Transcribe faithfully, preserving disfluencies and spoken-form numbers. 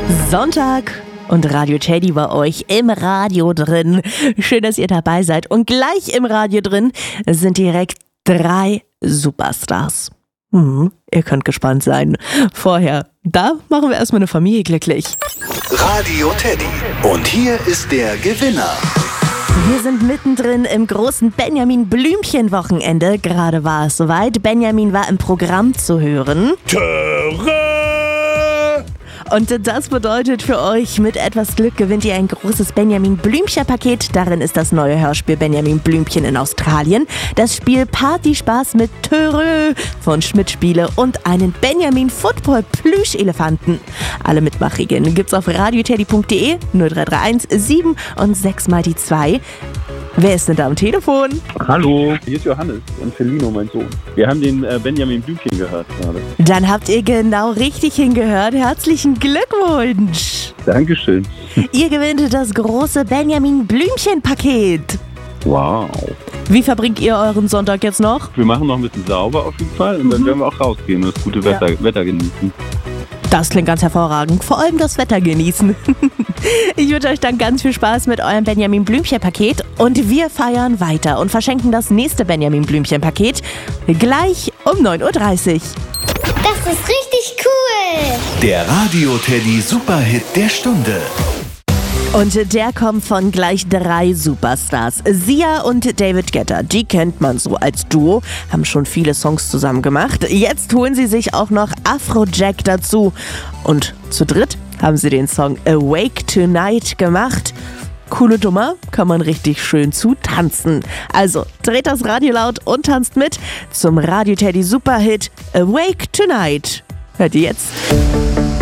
Sonntag und Radio Teddy bei euch im Radio drin. Schön, dass ihr dabei seid. Und gleich im Radio drin sind direkt drei Superstars. Hm, ihr könnt gespannt sein. Vorher, da machen wir erstmal eine Familie glücklich. Radio Teddy. Und hier ist der Gewinner. Wir sind mittendrin im großen Benjamin-Blümchen-Wochenende. Gerade war es soweit. Benjamin war im Programm zu hören. Töre! Und das bedeutet für euch, mit etwas Glück gewinnt ihr ein großes Benjamin-Blümchen-Paket. Darin ist das neue Hörspiel Benjamin Blümchen in Australien, das Spiel Partyspaß mit Töre von Schmidt Spiele und einen Benjamin-Football-Plüschelefanten. Alle Mitmachregeln gibt's auf radioteddy punkt de, null drei drei eins sieben und sechs mal die zwei. Wer ist denn da am Telefon? Hallo, hier ist Johannes und Felino, mein Sohn. Wir haben den äh, Benjamin Blümchen gehört gerade. Dann habt ihr genau richtig hingehört. Herzlichen Glückwunsch! Dankeschön. Ihr gewinnt das große Benjamin Blümchen-Paket. Wow. Wie verbringt ihr euren Sonntag jetzt noch? Wir machen noch ein bisschen sauber auf jeden Fall und dann Mhm. werden wir auch rausgehen und das gute Wetter, Ja. Wetter genießen. Das klingt ganz hervorragend. Vor allem das Wetter genießen. Ich wünsche euch dann ganz viel Spaß mit eurem Benjamin Blümchen-Paket. Und wir feiern weiter und verschenken das nächste Benjamin Blümchen-Paket gleich um neun Uhr dreißig. Das ist richtig cool. Der Radio Teddy Superhit der Stunde. Und der kommt von gleich drei Superstars. Sia und David Guetta, die kennt man so als Duo, haben schon viele Songs zusammen gemacht. Jetzt holen sie sich auch noch Afrojack dazu. Und zu dritt haben sie den Song Awake Tonight gemacht. Coole Nummer, kann man richtig schön zu tanzen. Also dreht das Radio laut und tanzt mit zum Radio Teddy Superhit Awake Tonight. Hört ihr jetzt?